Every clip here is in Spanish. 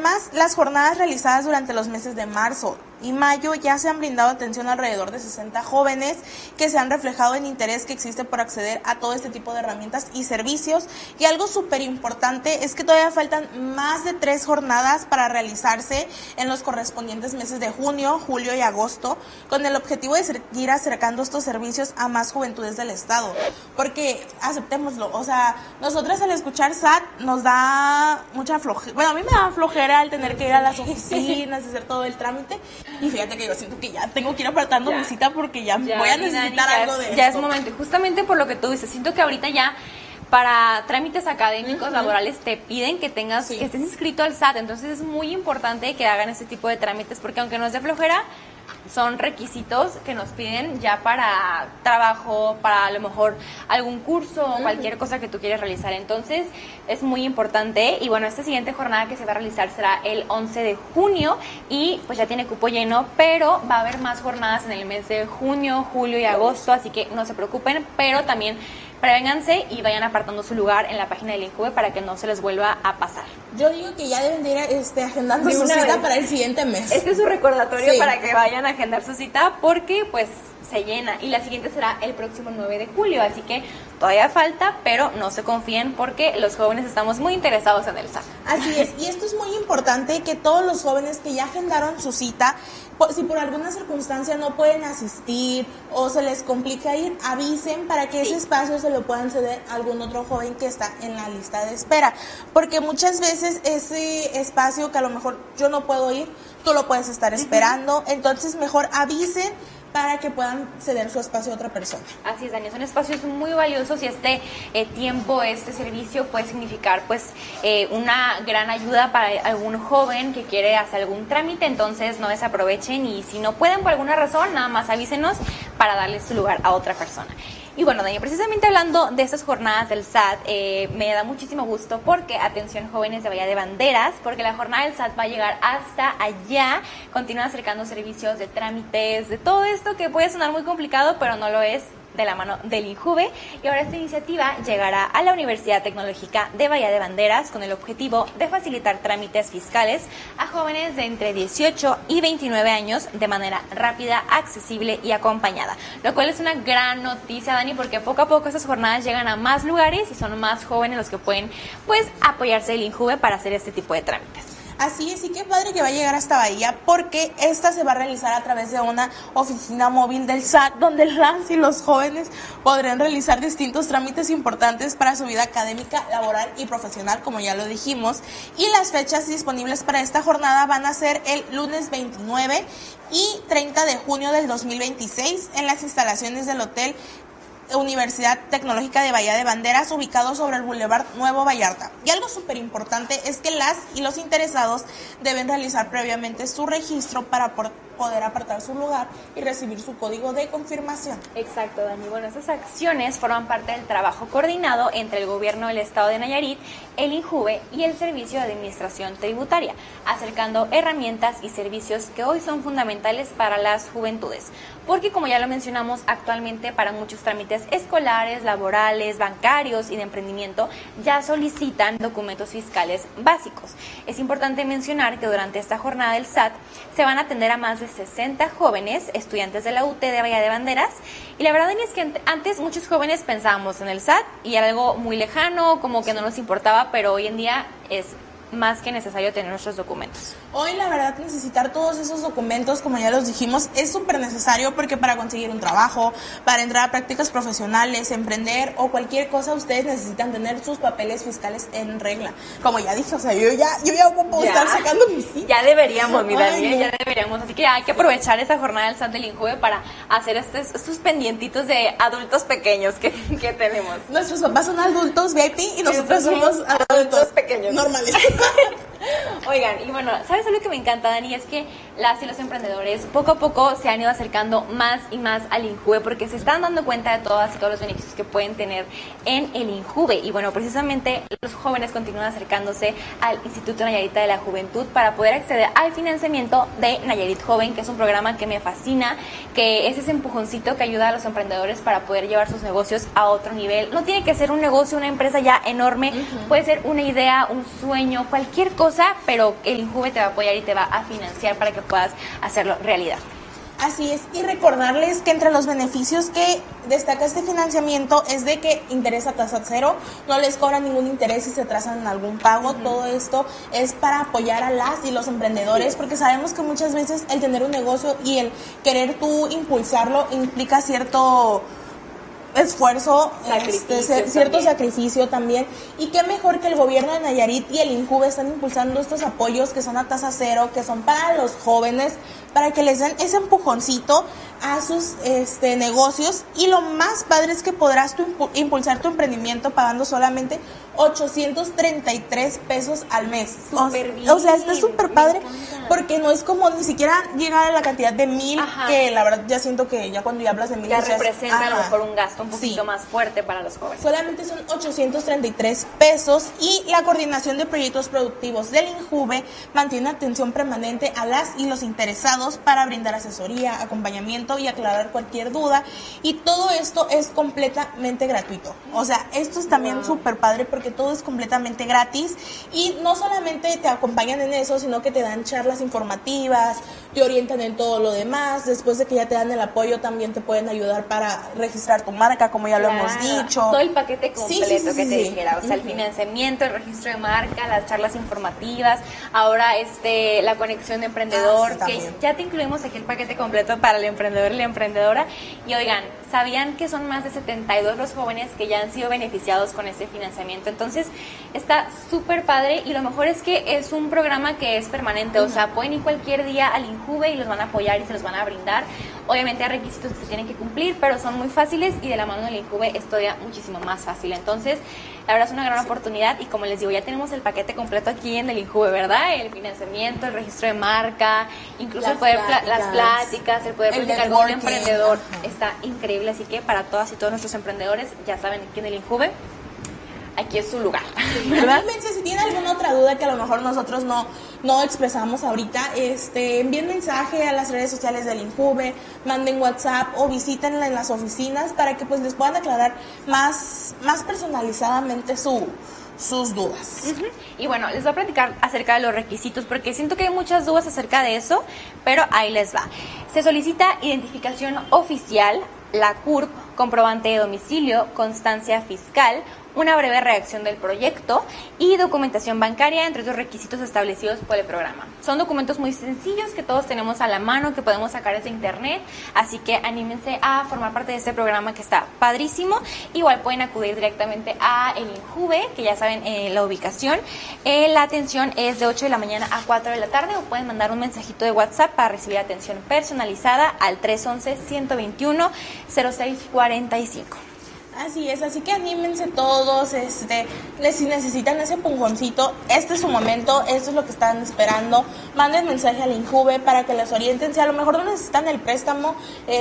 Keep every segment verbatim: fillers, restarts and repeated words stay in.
Además, las jornadas realizadas durante los meses de marzo y mayo ya se han brindado atención a alrededor de sesenta jóvenes que se han reflejado en interés que existe por acceder a todo este tipo de herramientas y servicios. Y algo súper importante es que todavía faltan más de tres jornadas para realizarse en los correspondientes meses de junio, julio y agosto, con el objetivo de seguir acercando estos servicios a más juventudes del estado. Porque, aceptémoslo, o sea, nosotras al escuchar S A T nos da mucha flojera. Bueno, a mí me da flojera el tener que ir a las oficinas, hacer todo el trámite. Y fíjate que yo siento que ya tengo que ir apartando ya. mi cita porque ya, ya voy a necesitar Dani, algo es, de ya esto. Ya es momento, justamente por lo que tú dices, siento que ahorita ya para trámites académicos, uh-huh. laborales, te piden que tengas, sí. que estés inscrito al S A T, entonces es muy importante que hagan este tipo de trámites, porque aunque nos dé flojera, son requisitos que nos piden ya para trabajo, para a lo mejor algún curso o cualquier cosa que tú quieras realizar. Entonces es muy importante. Y bueno, esta siguiente jornada que se va a realizar será el once de junio y pues ya tiene cupo lleno, pero va a haber más jornadas en el mes de junio, julio y agosto, así que no se preocupen, pero también prevénganse y vayan apartando su lugar en la página del INJUVE para que no se les vuelva a pasar. Yo digo que ya deben de ir este, agendando de su cita vez. Para el siguiente mes. Este es su recordatorio sí. para que vayan a agendar su cita porque pues se llena y la siguiente será el próximo nueve de julio, así que todavía falta, pero no se confíen porque los jóvenes estamos muy interesados en el S A T. Así es, y esto es muy importante que todos los jóvenes que ya agendaron su cita, si por alguna circunstancia no pueden asistir o se les complica ir, avisen para que sí. ese espacio se lo puedan ceder a algún otro joven que está en la lista de espera, porque muchas veces ese espacio que a lo mejor yo no puedo ir, tú lo puedes estar esperando, uh-huh. entonces mejor avisen para que puedan ceder su espacio a otra persona. Así es, Dani, son espacios muy valiosos y este eh, tiempo, este servicio puede significar pues eh, una gran ayuda para algún joven que quiere hacer algún trámite, entonces no desaprovechen y si no pueden por alguna razón, nada más avísenos para darles su lugar a otra persona. Y bueno, Dani, precisamente hablando de estas jornadas del S A T, eh, me da muchísimo gusto porque, atención jóvenes de Bahía de Banderas, porque la jornada del S A T va a llegar hasta allá, continúa acercando servicios de trámites, de todo esto que puede sonar muy complicado, pero no lo es, de la mano del INJUVE, y ahora esta iniciativa llegará a la Universidad Tecnológica de Bahía de Banderas con el objetivo de facilitar trámites fiscales a jóvenes de entre dieciocho y veintinueve años de manera rápida, accesible y acompañada, lo cual es una gran noticia, Dani, porque poco a poco estas jornadas llegan a más lugares y son más jóvenes los que pueden pues apoyarse del INJUVE para hacer este tipo de trámites. Así es, y qué padre que va a llegar hasta Bahía, porque esta se va a realizar a través de una oficina móvil del S A T, donde las y los jóvenes podrán realizar distintos trámites importantes para su vida académica, laboral y profesional, como ya lo dijimos. Y las fechas disponibles para esta jornada van a ser el lunes veintinueve y treinta de junio del dos mil veintiséis en las instalaciones del Hotel Universidad Tecnológica de Bahía de Banderas, ubicado sobre el Boulevard Nuevo Vallarta. Y algo súper importante es que las y los interesados deben realizar previamente su registro para por poder apartar su lugar y recibir su código de confirmación. Exacto, Dani. Bueno, estas acciones forman parte del trabajo coordinado entre el Gobierno del Estado de Nayarit, el INJUVE y el Servicio de Administración Tributaria, acercando herramientas y servicios que hoy son fundamentales para las juventudes. Porque, como ya lo mencionamos, actualmente para muchos trámites escolares, laborales, bancarios y de emprendimiento ya solicitan documentos fiscales básicos. Es importante mencionar que durante esta jornada del S A T se van a atender a más de sesenta jóvenes, estudiantes de la U T de Bahía de Banderas, y la verdad es que antes muchos jóvenes pensábamos en el S A T y era algo muy lejano, como que no nos importaba, pero hoy en día es más que necesario tener nuestros documentos. Hoy la verdad necesitar todos esos documentos, como ya los dijimos, es súper necesario porque para conseguir un trabajo, para entrar a prácticas profesionales, emprender o cualquier cosa, ustedes necesitan tener sus papeles fiscales en regla. Como ya dije, o sea, yo ya, yo ya ocupo estar sacando mi cita. Ya deberíamos, mi Dani, no. ya deberíamos. Así que hay que aprovechar esta jornada del S A T del INJUVE para hacer estos, estos pendientitos de adultos pequeños que, que tenemos. Nuestros papás son adultos V I P y nosotros somos adultos, adultos pequeños. Normales. Oigan, y bueno, ¿sabes algo que me encanta, Dani? Es que las y los emprendedores poco a poco se han ido acercando más y más al INJUVE porque se están dando cuenta de todas y todos los beneficios que pueden tener en el INJUVE. Y bueno, precisamente los jóvenes continúan acercándose al Instituto Nayarita de la Juventud para poder acceder al financiamiento de Nayarit Joven, que es un programa que me fascina, que es ese empujoncito que ayuda a los emprendedores para poder llevar sus negocios a otro nivel. No tiene que ser un negocio, una empresa ya enorme, uh-huh. puede ser una idea, un sueño, cualquier cosa, pero pero el INJUVE te va a apoyar y te va a financiar para que puedas hacerlo realidad. Así es, y recordarles que entre los beneficios que destaca este financiamiento es de que interés a tasa cero, no les cobran ningún interés si se atrasan en algún pago. Uh-huh. Todo esto es para apoyar a las y los emprendedores, sí, porque sabemos que muchas veces el tener un negocio y el querer tú impulsarlo implica cierto esfuerzo, sacrificio este, cierto también. sacrificio también, y qué mejor que el gobierno de Nayarit y el INJUVE están impulsando estos apoyos que son a tasa cero, que son para los jóvenes, para que les den ese empujoncito a sus este, negocios. Y lo más padre es que podrás tú impulsar tu emprendimiento pagando solamente ochocientos treinta y tres pesos al mes. Súper bien. O sea, está súper padre porque no es como ni siquiera llegar a la cantidad de mil, ajá, que la verdad ya siento que ya cuando ya hablas de mil ya representa es, a lo mejor un gasto un poquito sí. más fuerte para los jóvenes. Solamente son ochocientos treinta y tres pesos, y la coordinación de proyectos productivos del INJUVE mantiene atención permanente a las y los interesados para brindar asesoría, acompañamiento y aclarar cualquier duda, y todo esto es completamente gratuito. O sea, esto es también wow. súper padre porque todo es completamente gratis, y no solamente te acompañan en eso, sino que te dan charlas informativas, te orientan en todo lo demás. Después de que ya te dan el apoyo, también te pueden ayudar para registrar tu marca, como ya claro. lo hemos dicho. Todo el paquete completo sí, sí, sí, que te sí. dijera, o sea, el financiamiento, el registro de marca, las charlas informativas, ahora este la conexión de emprendedor, ah, sí, que ya te incluimos aquí el paquete completo para el emprendedor y la emprendedora. Y oigan, ¿sabían que son más de setenta y dos los jóvenes que ya han sido beneficiados con este financiamiento? Entonces, está súper padre, y lo mejor es que es un programa que es permanente, uh-huh. o sea, pueden ir cualquier día al INJUVE y los van a apoyar y se los van a brindar. Obviamente hay requisitos que se tienen que cumplir, pero son muy fáciles, y de la mano del INJUVE es todavía muchísimo más fácil. Entonces, la verdad es una gran sí. oportunidad, y como les digo, ya tenemos el paquete completo aquí en el INJUVE, ¿verdad? El financiamiento, el registro de marca, incluso las el poder pláticas, las pláticas, el poder platicar con un emprendedor. Ajá. Está increíble, así que para todas y todos nuestros emprendedores, ya saben, aquí en el INJUVE, aquí es su lugar, ¿verdad? Anímense, si tienen alguna otra duda que a lo mejor nosotros no, no expresamos ahorita, este, envíen mensaje a las redes sociales del INJUVE, manden WhatsApp o visítenla en las oficinas para que pues les puedan aclarar más, más personalizadamente su... sus dudas. Uh-huh. Y bueno, les voy a platicar acerca de los requisitos, porque siento que hay muchas dudas acerca de eso, pero ahí les va. Se solicita identificación oficial, la C U R P, comprobante de domicilio, constancia fiscal, una breve redacción del proyecto y documentación bancaria, entre otros requisitos establecidos por el programa. Son documentos muy sencillos que todos tenemos a la mano, que podemos sacar desde internet, así que anímense a formar parte de este programa que está padrísimo. Igual pueden acudir directamente a el INJUVE, que ya saben eh, la ubicación. Eh, la atención es de ocho de la mañana a cuatro de la tarde, o pueden mandar un mensajito de WhatsApp para recibir atención personalizada al tres once, ciento veintiuno, cero seis cuarenta y cinco. Así es, así que anímense todos, este, si necesitan ese empujoncito, este es su momento, esto es lo que están esperando. Manden mensaje al INJUVE para que les orienten. Si a lo mejor no necesitan el préstamo,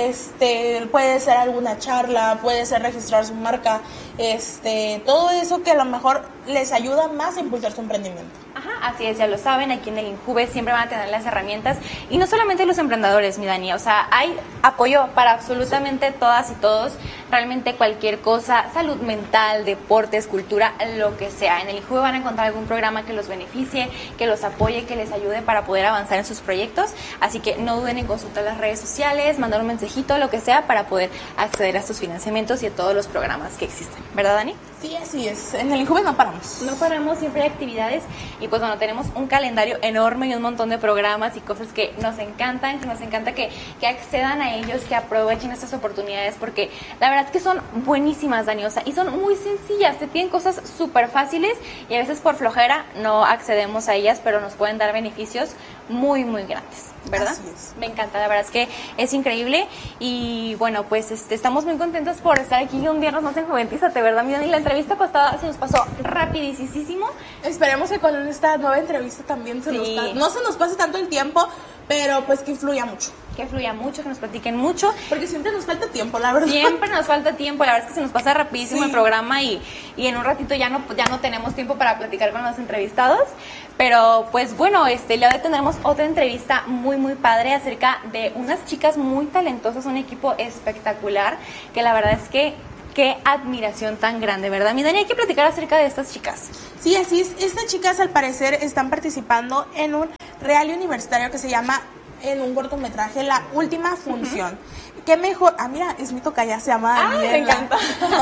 este, puede ser alguna charla, puede ser registrar su marca, este, todo eso que a lo mejor les ayuda más a impulsar su emprendimiento. Ajá, así es, ya lo saben, aquí en el INJUVE siempre van a tener las herramientas, y no solamente los emprendedores, mi Dani, o sea, hay apoyo para absolutamente todas y todos, realmente cualquier cosa, salud mental, deportes, cultura, lo que sea. En el INJUVE van a encontrar algún programa que los beneficie, que los apoye, que les ayude para poder avanzar en sus proyectos, así que no duden en consultar las redes sociales, mandar un mensajito, lo que sea, para poder acceder a estos financiamientos y a todos los programas que existen, ¿verdad, Dani? Sí, así es, en el INJUVE no paramos. No paramos, siempre hay actividades, y pues bueno, tenemos un calendario enorme y un montón de programas y cosas que nos encantan, que nos encanta que, que accedan a ellos, que aprovechen estas oportunidades, porque la verdad es que son buenísimas, Dani, o sea, y son muy sencillas, te piden cosas súper fáciles, y a veces por flojera no accedemos a ellas, pero nos pueden dar beneficios muy, muy grandes, ¿verdad? Así es. Me encanta, la verdad es que es increíble, y bueno, pues este, estamos muy contentos por estar aquí un viernes más en Juventízate, ¿verdad, mi Dani? La entrevista pasada se nos pasó rapidísimo. Esperemos que con esta nueva entrevista también se sí. nos pase, no se nos pase tanto el tiempo, pero pues que influya mucho. Que fluya mucho, que nos platiquen mucho. Porque siempre nos falta tiempo, la verdad. Siempre nos falta tiempo, la verdad es que se nos pasa rapidísimo sí. el programa, y, y en un ratito ya no, ya no tenemos tiempo para platicar con los entrevistados. Pero pues bueno, este, el día de hoy tendremos otra entrevista muy muy padre acerca de unas chicas muy talentosas, un equipo espectacular, que la verdad es que Qué admiración tan grande, ¿verdad? Mi Dani, hay que platicar acerca de estas chicas. Sí, así es. Estas chicas al parecer están participando en un reality universitario que se llama, en un cortometraje, La Última Función. Uh-huh. Qué mejor, ah mira, es mi tocaya, se llama Daniela. Ah, me encanta.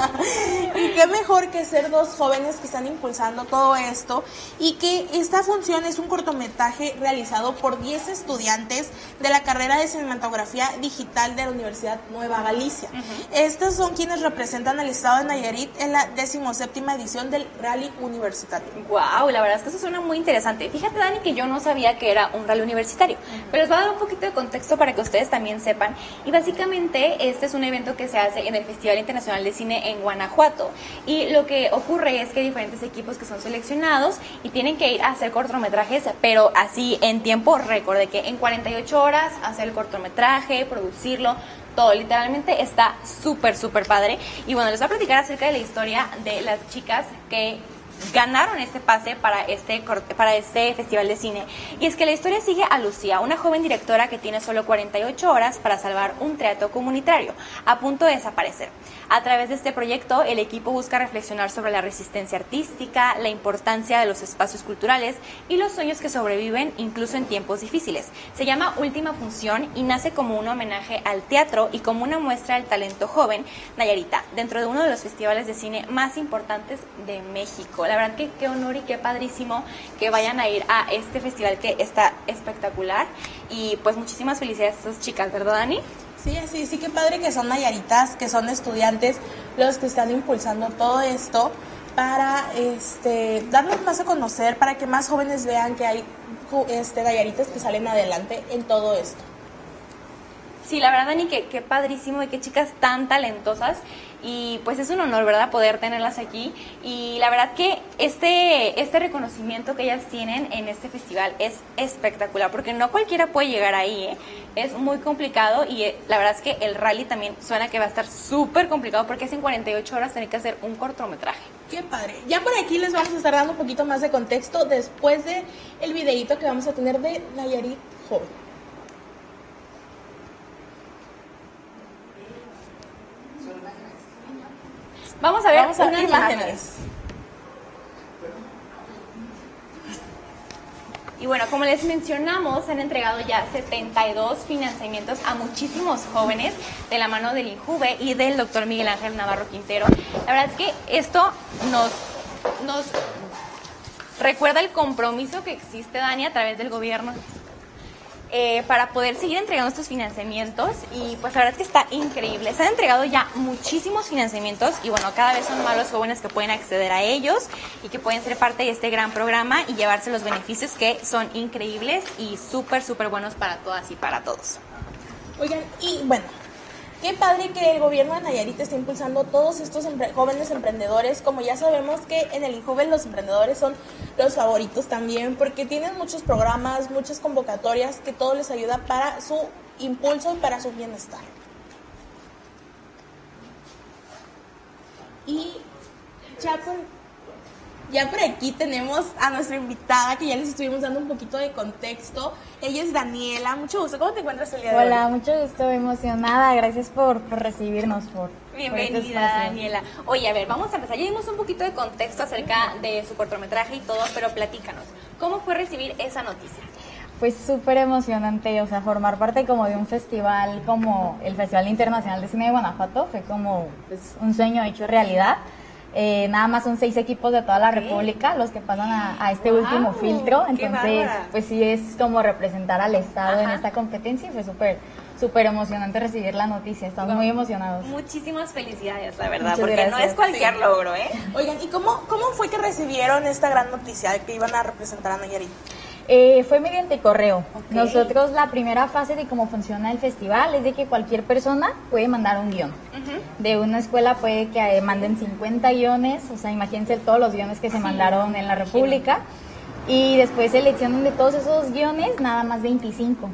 Y qué mejor que ser dos jóvenes que están impulsando todo esto, y que esta función es un cortometraje realizado por diez estudiantes de la carrera de cinematografía digital de la Universidad Nueva Galicia. Uh-huh. Estos son quienes representan al estado de Nayarit en la decimoséptima edición del rally universitario. Wow, la verdad es que eso suena muy interesante. Fíjate, Dani, que yo no sabía que era un rally universitario, uh-huh. pero les voy a dar un poquito de contexto para que ustedes también sepan. Y básicamente este es un evento que se hace en el Festival Internacional de Cine en Guanajuato, y lo que ocurre es que hay diferentes equipos que son seleccionados y tienen que ir a hacer cortometrajes, pero así en tiempo récord, de que en cuarenta y ocho horas hacer el cortometraje, producirlo, todo, literalmente está súper, súper padre. Y bueno, les voy a platicar acerca de la historia de las chicas que ganaron este pase para este, para este festival de cine. Y es que la historia sigue a Lucía, una joven directora que tiene solo cuarenta y ocho horas para salvar un teatro comunitario a punto de desaparecer. A través de este proyecto, el equipo busca reflexionar sobre la resistencia artística, la importancia de los espacios culturales y los sueños que sobreviven incluso en tiempos difíciles. Se llama Última Función y nace como un homenaje al teatro y como una muestra del talento joven nayarita dentro de uno de los festivales de cine más importantes de México. La verdad que qué honor y qué padrísimo que vayan a ir a este festival que está espectacular, y pues muchísimas felicidades a estas chicas, ¿verdad, Dani? Sí, sí, sí, qué padre que son nayaritas, que son estudiantes los que están impulsando todo esto para este darnos más a conocer, para que más jóvenes vean que hay este nayaritas que salen adelante en todo esto. Sí, la verdad, Dani, que, que padrísimo, y qué chicas tan talentosas, y pues es un honor, ¿verdad?, poder tenerlas aquí. Y la verdad que este, este reconocimiento que ellas tienen en este festival es espectacular, porque no cualquiera puede llegar ahí, ¿eh? Es muy complicado, y eh, la verdad es que el rally también suena que va a estar súper complicado, porque es en cuarenta y ocho horas tener que hacer un cortometraje. Qué padre. Ya por aquí les vamos a estar dando un poquito más de contexto después de el videíto que vamos a tener de Nayarit Joven. Vamos a ver Vamos a unas imágenes. imágenes. Y bueno, como les mencionamos, se han entregado ya setenta y dos financiamientos a muchísimos jóvenes de la mano del INJUVE y del doctor Miguel Ángel Navarro Quintero. La verdad es que esto nos, nos recuerda el compromiso que existe, Dani, a través del gobierno Eh, para poder seguir entregando estos financiamientos, y pues la verdad es que está increíble. Se han entregado ya muchísimos financiamientos, y bueno, cada vez son más los jóvenes que pueden acceder a ellos y que pueden ser parte de este gran programa y llevarse los beneficios que son increíbles y súper, súper buenos para todas y para todos. Oigan, y bueno, qué padre que el gobierno de Nayarit está impulsando todos estos empre- jóvenes emprendedores. Como ya sabemos que en el INJUVE los emprendedores son los favoritos también, porque tienen muchos programas, muchas convocatorias, que todo les ayuda para su impulso y para su bienestar. Y ya por, ya por aquí tenemos a nuestra invitada, que ya les estuvimos dando un poquito de contexto. Ella es Daniela. Mucho gusto. ¿Cómo te encuentras el día de hoy? Hola, mucho gusto, emocionada. Gracias por, por recibirnos. Por, Bienvenida, por este Daniela. Oye, a ver, vamos a empezar. Ya dimos un poquito de contexto acerca de su cortometraje y todo, pero platícanos, ¿cómo fue recibir esa noticia? Fue súper emocionante, o sea, formar parte como de un festival como el Festival Internacional de Cine de Guanajuato. Fue como pues, un sueño hecho realidad. Eh, nada más son seis equipos de toda la República los que pasan a, a este wow, último filtro, entonces bárbara. pues sí es como representar al Estado. Ajá. En esta competencia, y fue súper súper emocionante recibir la noticia. Estamos wow. muy emocionados. Muchísimas felicidades, la verdad, Muchas porque gracias. no es cualquier sí. logro, ¿eh? Oigan, ¿y cómo, cómo fue que recibieron esta gran noticia de que iban a representar a Nayarit? Eh, fue mediante correo. Okay. Nosotros, la primera fase de cómo funciona el festival es de que cualquier persona puede mandar un guión. Uh-huh. De una escuela puede que eh, manden cincuenta guiones, o sea, imagínense todos los guiones que se sí. mandaron en la República, sí. y después seleccionan de todos esos guiones nada más veinticinco.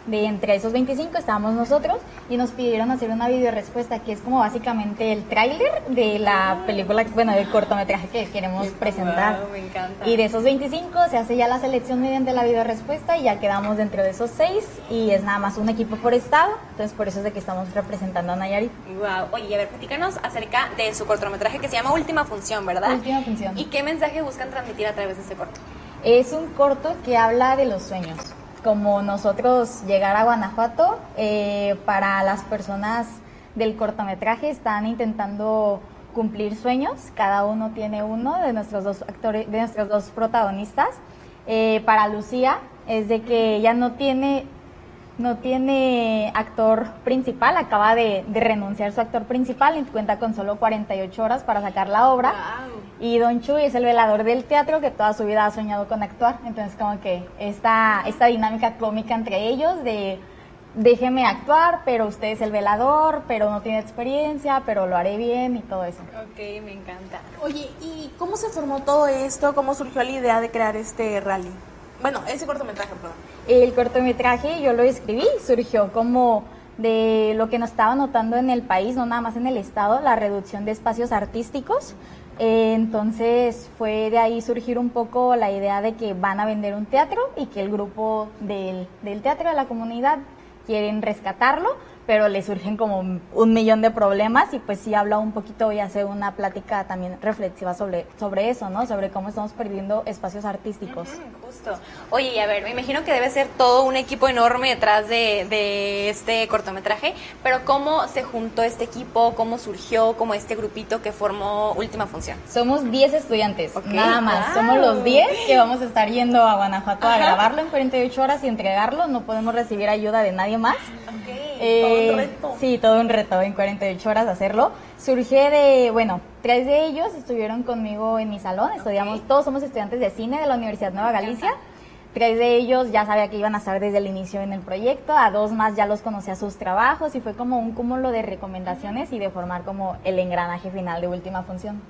De entre esos veinticinco estábamos nosotros y nos pidieron hacer una videorespuesta que es como básicamente el tráiler de la película, bueno, del cortometraje que queremos presentar. Wow, me encanta. Y de esos veinticinco se hace ya la selección mediante la videorespuesta y ya quedamos dentro de esos seis y es nada más un equipo por estado, entonces por eso es de que estamos representando a Nayarit. Wow. Oye, a ver, platícanos acerca de su cortometraje que se llama Última Función, ¿verdad? Última Función. ¿Y qué mensaje buscan transmitir a través de este corto? Es un corto que habla de los sueños. Como nosotros llegar a Guanajuato, eh, para las personas del cortometraje están intentando cumplir sueños, cada uno tiene uno de nuestros dos actores, de nuestros dos protagonistas. Eh, para Lucía es de que ella no tiene, no tiene actor principal, acaba de, de renunciar su actor principal y cuenta con solo cuarenta y ocho horas para sacar la obra. Wow. Y Don Chuy es el velador del teatro que toda su vida ha soñado con actuar. Entonces como que esta, esta dinámica cómica entre ellos de déjeme actuar, pero usted es el velador, pero no tiene experiencia, pero lo haré bien y todo eso. Ok, me encanta. Oye, ¿y cómo se formó todo esto? ¿Cómo surgió la idea de crear este rally? Bueno, ese cortometraje, perdón. El cortometraje yo lo escribí, surgió como de lo que nos estaba notando en el país, no nada más en el estado, la reducción de espacios artísticos. Eh, entonces fue de ahí surgir un poco la idea de que van a vender un teatro y que el grupo del, del teatro de la comunidad quieren rescatarlo, pero le surgen como un millón de problemas y pues sí habla un poquito y hace una plática también reflexiva sobre, sobre eso, ¿no? Sobre cómo estamos perdiendo espacios artísticos. Uh-huh, justo. Oye, y a ver, me imagino que debe ser todo un equipo enorme detrás de, de este cortometraje, pero ¿cómo se juntó este equipo? ¿Cómo surgió como este grupito que formó Última Función? Somos diez estudiantes, Okay. nada más. Wow. Somos los diez que vamos a estar yendo a Guanajuato Ajá. a grabarlo en cuarenta y ocho horas y entregarlo. No podemos recibir ayuda de nadie más. Ok. Eh, Todo un reto. Sí, todo un reto en cuarenta y ocho horas hacerlo. Surge de, bueno, tres de ellos estuvieron conmigo en mi salón, estudiamos, todos somos estudiantes de cine de la Universidad Nueva Galicia. Tres de ellos ya sabía que iban a estar desde el inicio en el proyecto, a dos más ya los conocía sus trabajos y fue como un cúmulo de recomendaciones y de formar como el engranaje final de Última Función.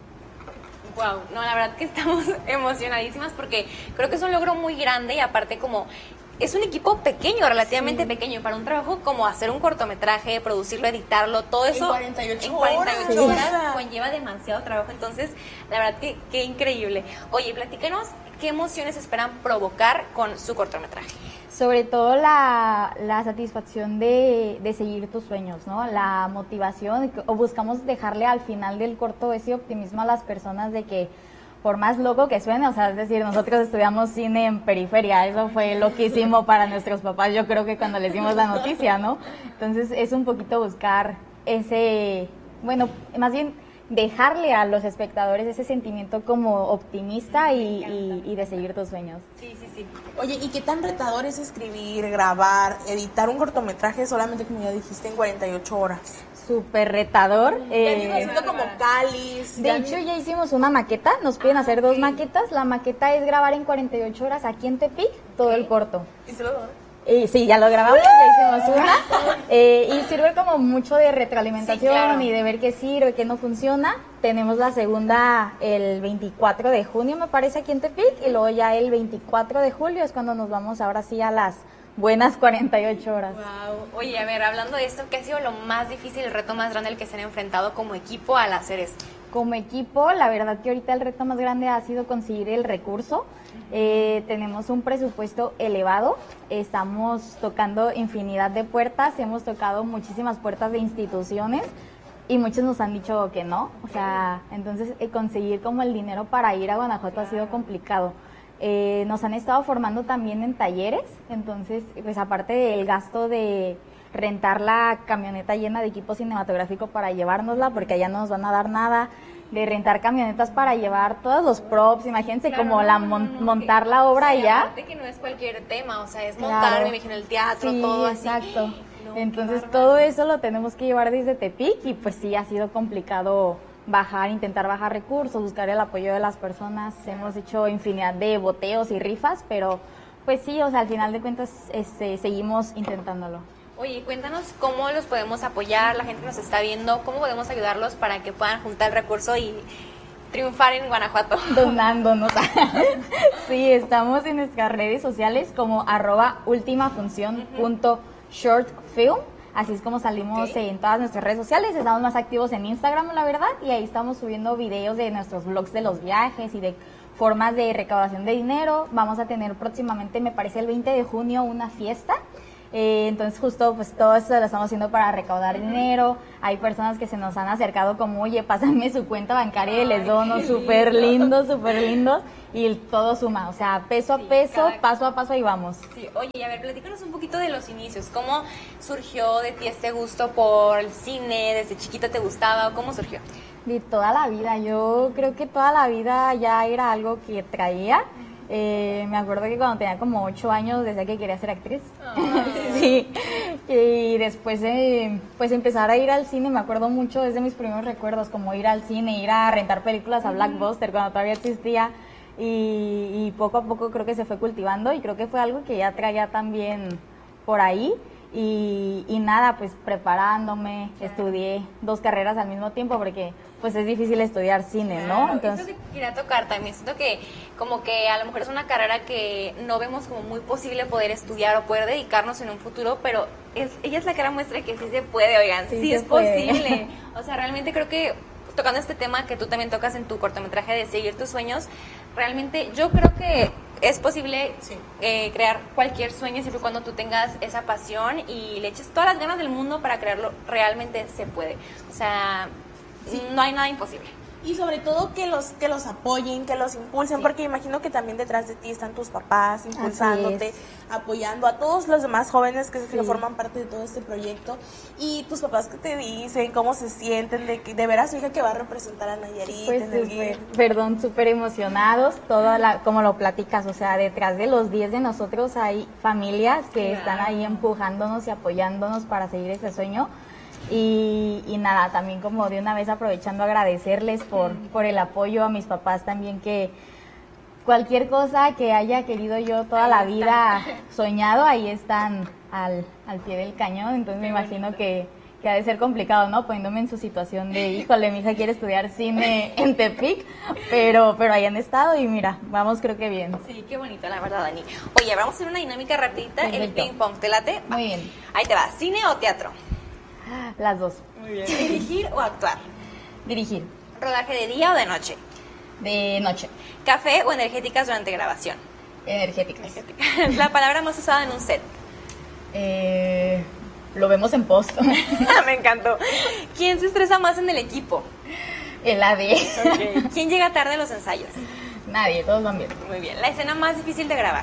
Wow, no, la verdad que estamos emocionadísimas porque creo que es un logro muy grande y aparte como es un equipo pequeño, relativamente sí. pequeño, para un trabajo como hacer un cortometraje, producirlo, editarlo, todo eso en cuarenta y ocho en cuarenta y ocho horas, horas conlleva demasiado trabajo, entonces la verdad que qué increíble. Oye, platícanos qué emociones esperan provocar con su cortometraje. Sobre todo la, la satisfacción de, de seguir tus sueños, ¿no? La motivación, o buscamos dejarle al final del corto ese optimismo a las personas de que por más loco que suene, o sea, es decir, nosotros estudiamos cine en periferia, eso fue loquísimo para nuestros papás, yo creo que cuando les dimos la noticia, ¿no? Entonces es un poquito buscar ese, bueno, más bien dejarle a los espectadores ese sentimiento como optimista y, y, y de seguir tus sueños. Sí, sí, sí. Oye, ¿y qué tan retador es escribir, grabar, editar un cortometraje solamente, como ya dijiste, en cuarenta y ocho horas? Súper retador. Ya eh, digo, haciendo como cáliz. De hecho, ya hicimos una maqueta, nos piden hacer dos maquetas. La maqueta es grabar en cuarenta y ocho horas aquí en Tepic todo el corto. ¿Y se lo doy? Eh, sí, ya lo grabamos, ya hicimos una. Eh, y sirve como mucho de retroalimentación Sí, claro. y de ver qué sirve, qué no funciona. Tenemos la segunda el veinticuatro de junio, me parece, aquí en Tepic. Y luego ya el veinticuatro de julio es cuando nos vamos ahora sí a las buenas cuarenta y ocho horas. Wow. Oye, a ver, hablando de esto, ¿qué ha sido lo más difícil, el reto más grande al que se han enfrentado como equipo al hacer esto? Como equipo, la verdad que ahorita el reto más grande ha sido conseguir el recurso. Eh, tenemos un presupuesto elevado, estamos tocando infinidad de puertas, hemos tocado muchísimas puertas de instituciones y muchos nos han dicho que no, o sea, entonces eh, conseguir como el dinero para ir a Guanajuato ha sido complicado. Eh, nos han estado formando también en talleres, entonces pues aparte del gasto de rentar la camioneta llena de equipo cinematográfico para llevárnosla, porque allá no nos van a dar nada, de rentar camionetas para llevar todos los props, imagínense Claro, como la no, mon- no, no, montar que- la obra sí, allá. aparte que no es cualquier tema, o sea, es Claro. montar, me imagino, el teatro, Sí, todo así. exacto. No, Entonces qué todo bárbaro. eso lo tenemos que llevar desde Tepic y pues sí ha sido complicado bajar, intentar bajar recursos, buscar el apoyo de las personas. Hemos hecho infinidad de boteos y rifas, pero pues sí, o sea, al final de cuentas este, seguimos intentándolo. Oye, cuéntanos cómo los podemos apoyar, la gente nos está viendo, cómo podemos ayudarlos para que puedan juntar el recurso y triunfar en Guanajuato. Donándonos. Sí, estamos en nuestras redes sociales como arroba ultimafunción.shortfilm. Así es como salimos okay. en todas nuestras redes sociales. Estamos más activos en Instagram, la verdad, y ahí estamos subiendo videos de nuestros vlogs de los viajes y de formas de recaudación de dinero. Vamos a tener próximamente, me parece el veinte de junio, una fiesta. Eh, entonces justo pues todo esto lo estamos haciendo para recaudar uh-huh. dinero. Hay personas que se nos han acercado como, oye, pásame su cuenta bancaria y les dono, súper lindos, súper lindos, y todo suma, o sea, peso sí, a peso, cada... paso a paso, ahí vamos. Sí, oye, a ver, platícanos un poquito de los inicios. ¿Cómo surgió de ti este gusto por el cine? ¿Desde chiquita te gustaba? ¿Cómo surgió? De toda la vida, yo creo que toda la vida ya era algo que traía. Eh, me acuerdo que cuando tenía como ocho años decía que quería ser actriz. Oh. Sí, y después de pues empezar a ir al cine, me acuerdo mucho desde mis primeros recuerdos, como ir al cine, ir a rentar películas a Blockbuster cuando todavía existía, y, y poco a poco creo que se fue cultivando, y creo que fue algo que ya traía también por ahí. Y, y nada, pues preparándome, claro. Estudié dos carreras al mismo tiempo porque pues es difícil estudiar cine, claro, ¿no? Entonces, eso que quería tocar también, siento que como que a lo mejor es una carrera que no vemos como muy posible poder estudiar o poder dedicarnos en un futuro, pero es, ella es la cara muestra que sí se puede, oigan, sí, sí es puede. Posible. O sea, realmente creo que tocando este tema que tú también tocas en tu cortometraje de seguir tus sueños, realmente yo creo que es posible sí. eh, crear cualquier sueño siempre y cuando tú tengas esa pasión y le eches todas las ganas del mundo para crearlo, realmente se puede. O sea, sí. No hay nada imposible. Y sobre todo que los que los apoyen, que los impulsen, sí. Porque imagino que también detrás de ti están tus papás impulsándote, apoyando a todos los demás jóvenes que, sí. que forman parte de todo este proyecto. Y tus papás que te dicen, cómo se sienten de, de ver a su hija que va a representar a Nayarit. Pues en el super, perdón, súper emocionados, toda la, como lo platicas, o sea, detrás de los diez de nosotros hay familias que claro. están ahí empujándonos y apoyándonos para seguir ese sueño. Y, y nada, también como de una vez aprovechando agradecerles por, por el apoyo a mis papás también, que cualquier cosa que haya querido yo toda ahí la están. Vida soñado, ahí están al, al pie del cañón. Entonces me imagino que, que ha de ser complicado, ¿no? Poniéndome en su situación de, híjole, mi hija quiere estudiar cine en Tepic, pero, pero ahí han estado y mira, vamos creo que bien. Sí, qué bonito, la verdad, Dani. Oye, vamos a hacer una dinámica rapidita, perfecto. El ping pong, ¿te late? Muy bien. Ahí te va, ¿cine o teatro? Las dos. Muy bien. ¿Dirigir o actuar? Dirigir. ¿Rodaje de día o de noche? De noche. ¿Café o energéticas durante grabación? Energéticas. Energéticas. La palabra más usada en un set. Eh, lo vemos en post. Me encantó. ¿Quién se estresa más en el equipo? El A D. Okay. ¿Quién llega tarde a los ensayos? Nadie, todos van bien. Muy bien. ¿La escena más difícil de grabar?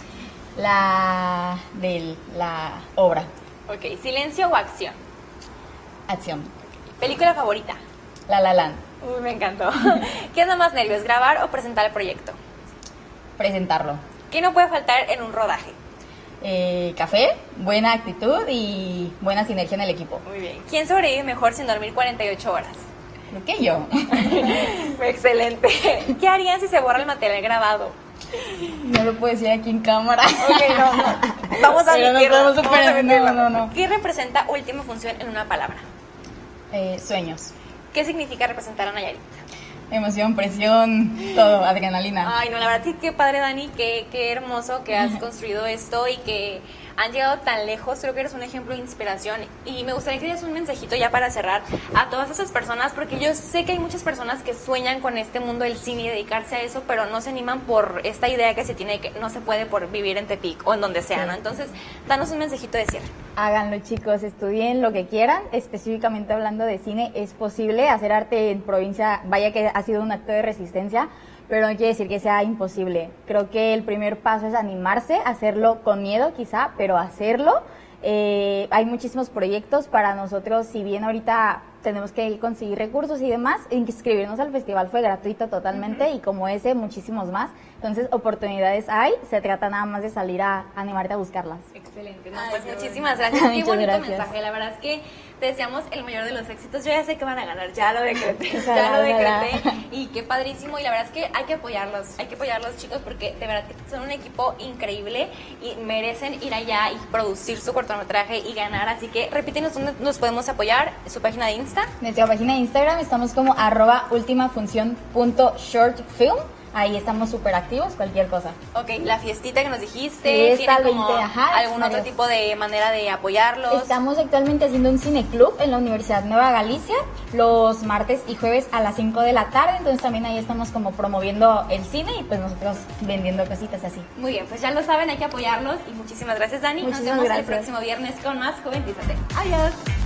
La de la obra. Ok. ¿Silencio o acción? Acción. ¿Película favorita? La La Land. Uy, me encantó. ¿Qué es lo más nervios, grabar o presentar el proyecto? Presentarlo. ¿Qué no puede faltar en un rodaje? Eh, café, buena actitud y buena sinergia en el equipo. Muy bien. ¿Quién sobrevive mejor sin dormir cuarenta y ocho horas? Creo que yo. Excelente. ¿Qué harían si se borra el material grabado? No lo puedo decir aquí en cámara. Ok, no, no. Vamos a admitirlo. No, no, no, no, no. ¿Qué representa última función en una palabra? Eh, sueños. ¿Qué significa representar a Nayarit? Emoción, presión, todo, adrenalina. Ay, no, la verdad que qué padre, Dani, qué, qué hermoso que has construido esto y que han llegado tan lejos. Creo que eres un ejemplo de inspiración y me gustaría que dieras un mensajito ya para cerrar a todas esas personas, porque yo sé que hay muchas personas que sueñan con este mundo del cine y dedicarse a eso, pero no se animan por esta idea que se tiene que no se puede por vivir en Tepic o en donde sea, sí. ¿no? Entonces, danos un mensajito de cierre. Háganlo, chicos, estudien lo que quieran, específicamente hablando de cine, es posible hacer arte en provincia, vaya que ha sido un acto de resistencia, pero no quiere decir que sea imposible. Creo que el primer paso es animarse, hacerlo con miedo quizá, pero hacerlo. Eh, hay muchísimos proyectos para nosotros, si bien ahorita tenemos que conseguir recursos y demás, inscribirnos al festival fue gratuito totalmente, uh-huh. y como ese, muchísimos más. Entonces, oportunidades hay, se trata nada más de salir a, a animarte a buscarlas. Excelente, no, pues muchísimas gracias. Qué bonito gracias. Mensaje, la verdad es que te deseamos el mayor de los éxitos. Yo ya sé que van a ganar, ya lo decreté, ya lo decreté, y qué padrísimo, y la verdad es que hay que apoyarlos, hay que apoyarlos, chicos, porque de verdad que son un equipo increíble y merecen ir allá y producir su cortometraje y ganar, así que repítenos dónde nos podemos apoyar, su página de Instagram. Insta. Nuestra página de Instagram estamos como arroba ultimafunción.shortfilm. Ahí estamos súper activos, cualquier cosa. Ok, la fiestita que nos dijiste, Fiesta ¿tiene como veinte, ajá, algún otro varios. tipo de manera de apoyarlos? Estamos actualmente haciendo un cineclub en la Universidad Nueva Galicia los martes y jueves a las cinco de la tarde, entonces también ahí estamos como promoviendo el cine y pues nosotros vendiendo cositas así. Muy bien, pues ya lo saben, hay que apoyarlos y muchísimas gracias, Dani. Muchísimas Nos vemos gracias. el próximo viernes con más Joventízate. Adiós.